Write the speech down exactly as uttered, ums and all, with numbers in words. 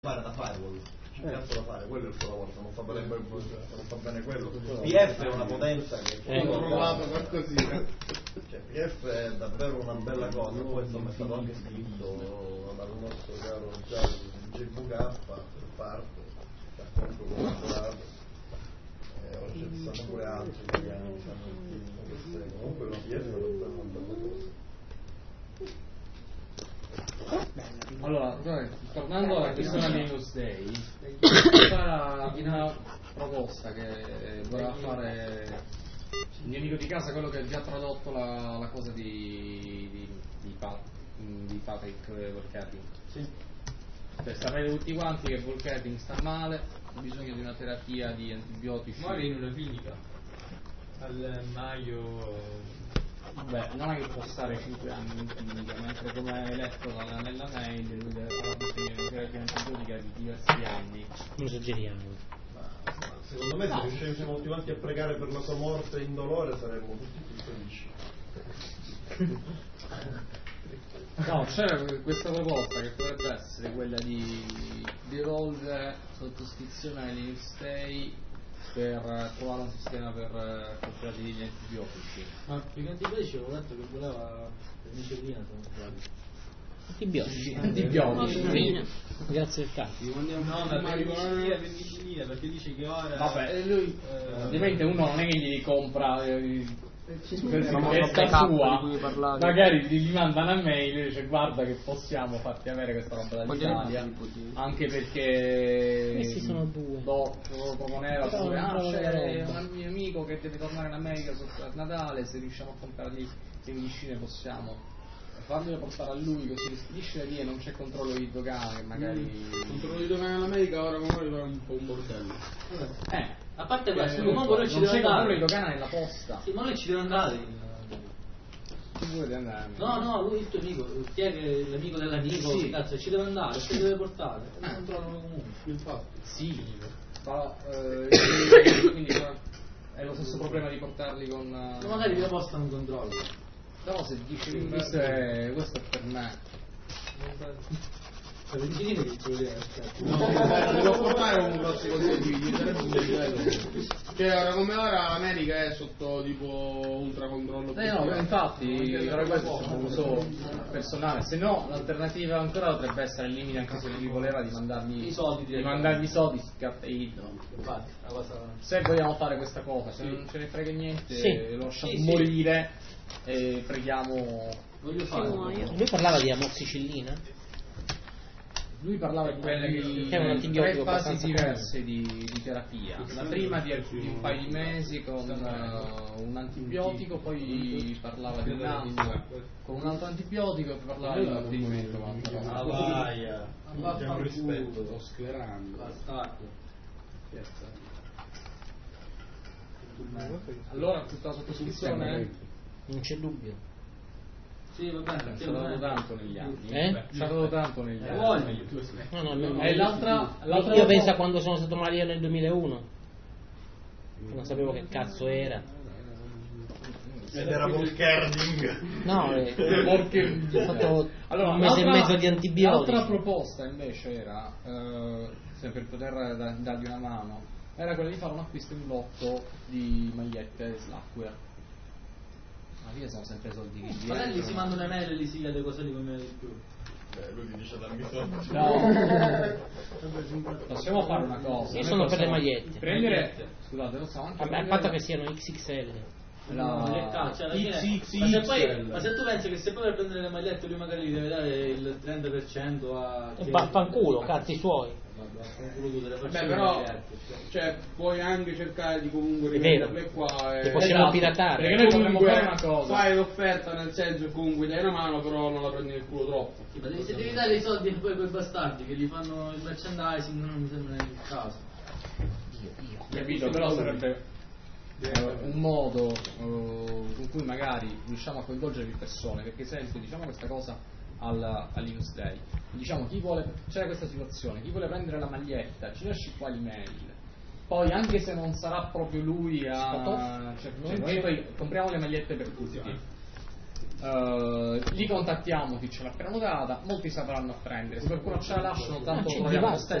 fare da firewall, c'è cazzo da fare, quello è il suo lavoro, se non fa bene, non fa bene quello. P F è una potenza che è controllato qualcosina. Cioè, P F è davvero una bella cosa, poi insomma è stato anche scritto dal nostro caro J V K per parte, che ha comunque collaborato, e ora ci sono pure altri italiani, diciamo, che seguono. Comunque una P F è davvero una bella cosa. Allora, tornando alla questione Linux Day, c'era una proposta che voleva fare il mio amico di casa, quello che ha già tradotto la, la cosa di, di, di, Pat, di Patrick Volkerting. Sì. Cioè, sapete tutti quanti che Volkerting sta male, ha bisogno di una terapia di antibiotici. Muore in una clinica al maio. Beh, non è che può stare cinque anni in clinica, mentre come hai letto nella, nella mail lui deve fare bisogno di una terapia antibiotica di diversi anni. Non esageriamo. Ma, ma secondo me se no. riuscissimo tutti quanti a pregare per la sua morte indolore saremmo tutti più felici. No, c'era questa proposta che potrebbe essere quella di devolvere sottoscrizione ai Linux Day per trovare un sistema per comprare degli antibiotici. Ma più che antibiotici avevo detto che voleva penicillina, se non sbaglio. Antibiotici. Antibiotici. Grazie al caso. No, ma penicillina, penicillina, perché dice che ora. Vabbè, lui eh, ovviamente uno non è che gli compra eh, per testa sua, magari gli manda una mail e dice guarda che possiamo farti avere questa roba dall'Italia, anche perché questi sono due lo proponeva pure, ah, c'è un mio amico che deve tornare in America sotto Natale, se riusciamo a comprargli le medicine possiamo farglielo portare a lui, così li spedisce da lì e non c'è controllo di dogana che magari il controllo di dogana in America ora come ora è un po' un bordello. eh a parte questo, eh, comunque noi ci non deve c'è controllo andare di dogana nella posta. Sì, ma noi ci deve andare. Chi vuole andare? No, no, lui il tuo amico, chi è che l'amico dell'amico, sì. Cazzo, ci deve andare, ci deve portare, non controllano comunque. Infatti. Sì, però eh, quindi è lo stesso problema di portarli con. Ma magari vi postano un controllo. Però se dici che questo è, questo è per me. Per l'ingegnere che vuol dire? No, devo portare un classico di video, sarebbe un bel livello. Cioè ora come ora l'America è sotto tipo ultra controllo. Eh no, infatti, ora questo è un uso personale, se no l'alternativa ancora potrebbe essere il limite, anche se lui voleva, di mandargli i soldi, di mandargli i soldi e infatti, la cosa. Se vogliamo fare questa cosa, se non ce ne frega niente, sì. lo lasciamo sì, morire sì. E preghiamo. Voglio fare. Lui parlava di amoxicillina? Lui parlava di quelle che è un antibiotico tre fasi diverse di, di terapia. La prima di, di un paio di mesi con uh, un antibiotico, poi parlava di un anno con un altro antibiotico e poi parlava di un mantenimento. Ah, vaia. Abbiamo rispetto, sto sclerando. Bastardo. Allora tutta la sottoscrizione? Non c'è dubbio. Sì, va bene, ci ha dato tanto negli anni. Eh? Ci ha dato tanto negli anni. No, no, no. E l'altra, l'altra io penso a quando sono stato Mario nel duemilauno. Non sapevo che cazzo era. Ed era Volkerting. No, eh, Volkerting. ho fatto allora, un mese e mezzo di antibiotici. L'altra proposta invece era, eh, per poter da, dargli una mano, era quella di fare un acquisto in blocco di magliette Slackware. Ma io sono sempre soldi che magari gli si manda una mail e gli si chiede cosa li conviene di più. Beh, lui ti dice darmi soldi. No. Possiamo fare una cosa. Io sono per le magliette. Prendere, scusate, lo so anche. Vabbè, a patto che siano X X L. La... Cioè, fine, ma, se poi, ma se tu pensi che se poi per prendere le magliette lui magari gli deve dare il trenta per cento a e fa, fanculo, cazzi suoi. Beh, però cioè puoi anche cercare di comunque rivenderle qua e... Li possiamo esatto. piratare. Perché noi dovremmo fare una cosa, fai l'offerta, nel senso che comunque dai una mano, però non la prendi nel culo troppo. Sì, ma devi, se devi dare i soldi a poi quei bastardi che gli fanno il merchandising, non mi sembra il caso. Capito? Però sarebbe Uh, un modo uh, con cui magari riusciamo a coinvolgere le persone, perché esempio diciamo questa cosa al, al Linux Day, diciamo chi vuole, c'è questa situazione, chi vuole prendere la maglietta ci lasci qua l'email, poi anche se non sarà proprio lui a cioè, cioè, noi poi compriamo le magliette per tutti, Uh, li contattiamo chi ce l'ha prenotata, molti sapranno a prendere, se qualcuno ce la lasciano tanto c'è proviamo Divasta,